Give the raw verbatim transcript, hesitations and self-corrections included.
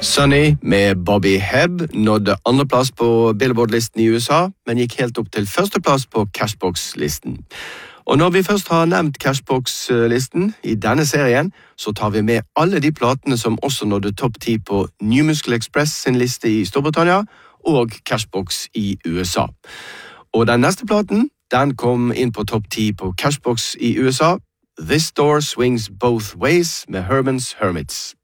Sunny med Bobby Hebb nådde andreplass på Billboard-listen i U S A, men gikk helt opp til førsteplass på Cashbox-listen. Og når vi først har nevnt Cashbox-listen i denne serien, så tar vi med alle de platene som også nådde topp ti på New Musical Express sin liste i Storbritannia og Cashbox i U S A. Og den neste platen, den kom inn på topp ti på Cashbox i U S A, This Door Swings Both Ways med Herman's Hermits.